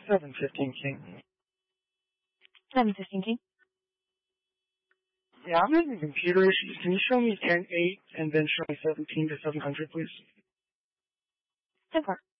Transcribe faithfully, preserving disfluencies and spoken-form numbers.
seven fifteen king. seven fifteen king. Yeah, I'm having computer issues. Can you show me ten eight and then show me seventeen to seven hundred, please? ten four.